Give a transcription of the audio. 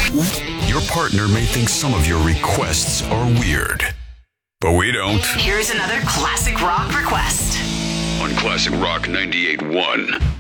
Your partner may think some of your requests are weird, but we don't. Here's another classic rock request On Classic Rock 98.1.